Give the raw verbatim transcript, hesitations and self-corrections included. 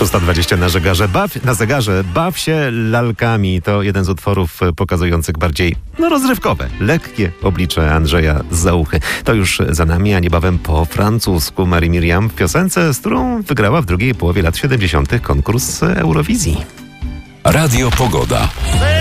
szósta dwadzieścia na zegarze. Baw, na zegarze baw się lalkami. To jeden z utworów pokazujących bardziej no, rozrywkowe, lekkie oblicze Andrzeja Zauchy. To już za nami, a niebawem po francusku Marie Miriam w piosence, z którą wygrała w drugiej połowie lat siedemdziesiątych konkurs Eurowizji. Radio Pogoda.